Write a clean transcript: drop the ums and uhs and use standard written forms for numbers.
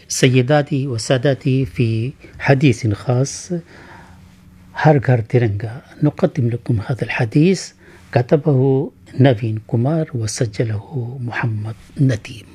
سيداتي وسادتي، في حديث خاص هر غر ترنجا نقدم لكم هذا الحديث، كتبه نافين كومار وسجله محمد نديم.